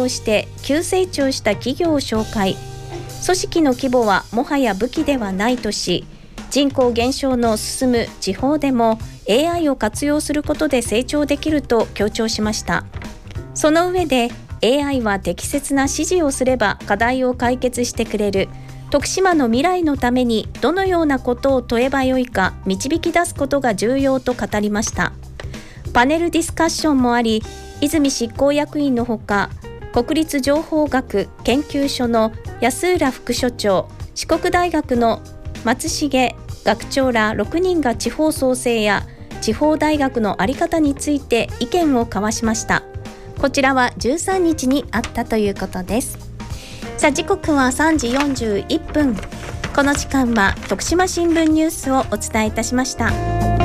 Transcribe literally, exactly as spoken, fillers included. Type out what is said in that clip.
用して急成長した企業を紹介。組織の規模はもはや武器ではないとし、人口減少の進む地方でも エーアイ を活用することで成長できると強調しました。その上で エーアイ は適切な指示をすれば課題を解決してくれる。徳島の未来のためにどのようなことを問えばよいか導き出すことが重要と語りました。パネルディスカッションもあり、泉執行役員のほか、国立情報学研究所の安浦副所長、四国大学の松重学長らろくにんが地方創生や地方大学の在り方について意見を交わしました。こちらはじゅうさんにちにあったということです。さあ、時刻はさんじよんじゅういっぷん。この時間は徳島新聞ニュースをお伝えいたしました。